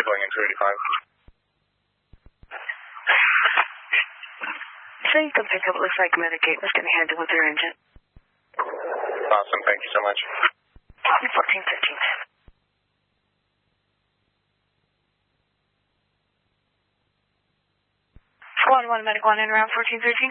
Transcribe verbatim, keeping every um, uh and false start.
going in two eighty-five. So you can pick up, it looks like Medigate was going to handle with their engine. Awesome, thank you so much. fourteen thirteen. Squad one, Medic one in around fourteen thirteen.